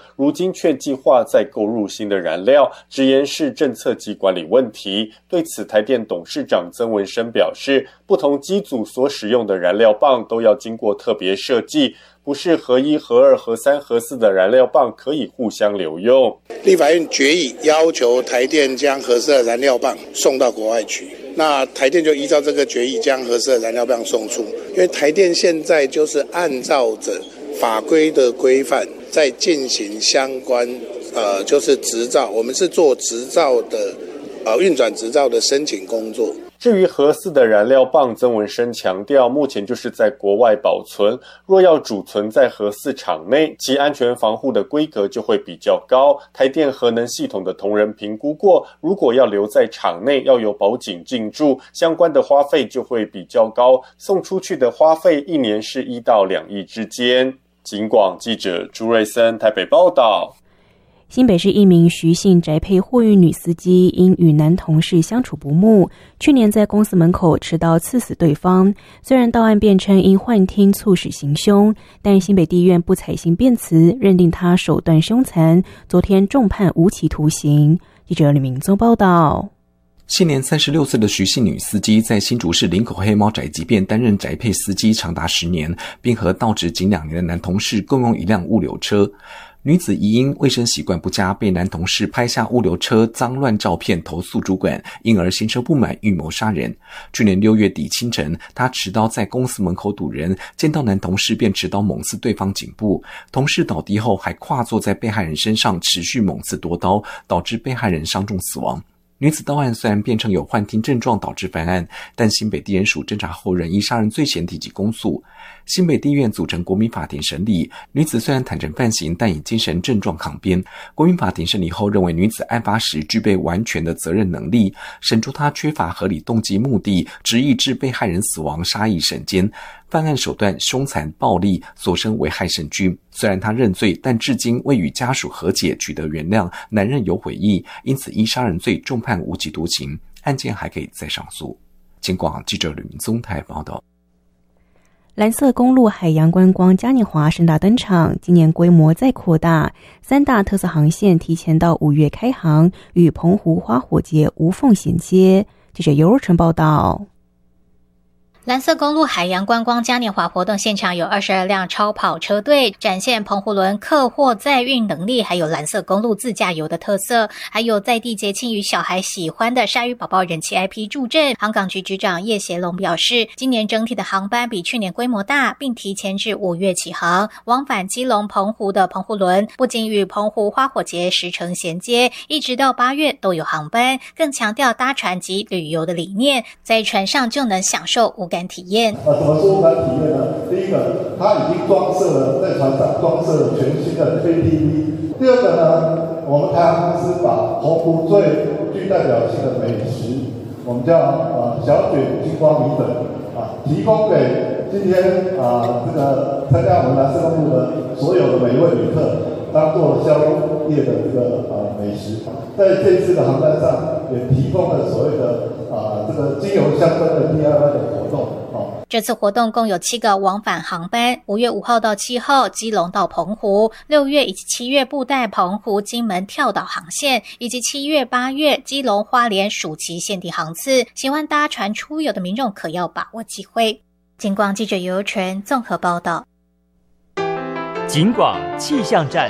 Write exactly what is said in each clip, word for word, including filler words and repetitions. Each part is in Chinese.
如今却计划再购入新的燃料，直言是政策及管理问题。对此，台电董事长曾文生表示，不同机组所使用的燃料棒都要经过特别设计，不是核一、核二、核三、核四的燃料棒可以互相留用。 立法院决议要求台电将核四的燃料棒送到国外去，那台电就依照这个决议将核四的燃料棒送出。因为台电现在就是按照着法规的规范在进行相关呃，就是执照，我们是做执照的呃运转执照的申请工作。 至于核四的燃料棒，曾文生强调，目前就是在国外保存，若要储存在核四厂内，其安全防护的规格就会比较高。台电核能系统的同仁评估过，如果要留在厂内，要由保警进驻，相关的花费就会比较高，送出去的花费一年是一到两亿之间。警广记者朱瑞森台北报道。 新北市一名徐姓宅配货运女司机因与男同事相处不睦，去年在公司门口持刀刺死对方。虽然到案辩称因幻听促使行凶，但新北地院不采信辩词，认定他手段凶残，昨天重判无期徒刑。记者李明宗报道。 现年三十六岁的徐姓女司机在新竹市林口黑猫宅急便担任宅配司机长达十年，并和到职仅两年的男同事共用一辆物流车。女子疑因卫生习惯不佳，被男同事拍下物流车脏乱照片投诉主管，因而心生不满，预谋杀人。去年六月底清晨，她持刀在公司门口堵人，见到男同事便持刀猛刺对方颈部，同事倒地后还跨坐在被害人身上持续猛刺夺刀，导致被害人伤重死亡。女子到案虽然辩称有幻听症状导致犯案，但新北地检署侦查后仍依杀人罪嫌提起公诉。新北地院组成国民法庭审理，女子虽然坦诚犯行，但以精神症状抗辩。国民法庭审理后认为女子案发时具备完全的责任能力，审出她缺乏合理动机目的，执意致被害人死亡，杀意甚坚，犯案手段凶残暴力，所生危害甚巨。虽然他认罪，但至今未与家属和解取得原谅，难认有悔意，因此依杀人罪重判无期徒刑，案件还可以再上诉。警广记者吕明宗台报道。 蓝色公路海洋观光嘉年华盛大登场，今年规模再扩大，三大特色航线提前到五月开航，与澎湖花火节无缝衔接。记者尤若晨报道。 蓝色公路海洋观光嘉年华活动现场有二十二辆超跑车队，展现澎湖轮客货载运能力，还有蓝色公路自驾游的特色，还有在地节庆与小孩喜欢的鲨鱼宝宝人气 I P 助阵。航港局局长叶协龙表示，今年整体的航班比去年规模大，并提前至五月起航。往返基隆澎湖的澎湖轮不仅与澎湖花火节时程衔接，一直到八月都有航班，更强调搭船及旅游的理念，在船上就能享受无感体验。 呃，怎么说无感体验呢？第一个，它已经装设了在船上装设了全新的 K T V。第二个呢，我们台航公司把澎湖最具代表性的美食，我们叫呃小卷金瓜米粉啊，提供给今天啊这个参加我们蓝色公路的所有的每一位旅客，当做宵夜的这个呃美食。在这一次的航班上，也提供了所谓的啊这个精油香氛的 D I Y 的活动。 这次活动共有七个往返航班，五月五号到七号基隆到澎湖，六月以及七月布袋澎湖金门跳岛航线，以及七月八月基隆花莲暑期限定航次。喜欢搭船出游的民众可要把握机会。警广记者尤纯综合报道。 警广气象站。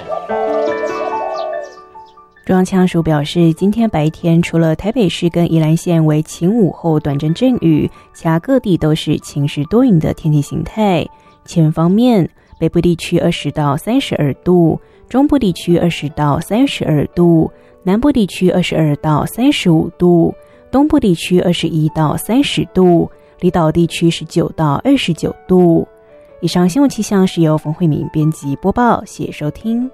中央气象署表示，今天白天除了台北市跟宜兰县为晴午后短阵阵雨，其他各地都是晴时多云的天气形态。气温方面，北部地区二十到三十二度，中部地区二十到三十二度，南部地区二十二到三十五度，东部地区二十一到三十度，离岛地区十九到二十九度。以上新闻气象是由冯慧敏编辑播报，谢谢收听。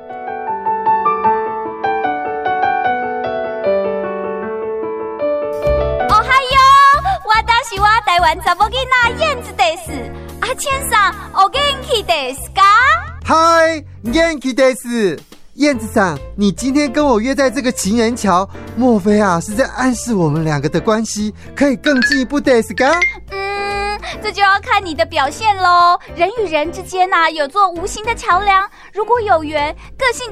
是我台湾查某囡仔燕子的事，阿千桑，我元气的是噶？ 嗨，元气的是，燕子桑，你今天跟我约在这个情人桥，莫非啊是在暗示我们两个的关系可以更进一步的是噶？ 嗯，这就要看你的表现喽。人与人之间啊，有座无形的桥梁，如果有缘，个性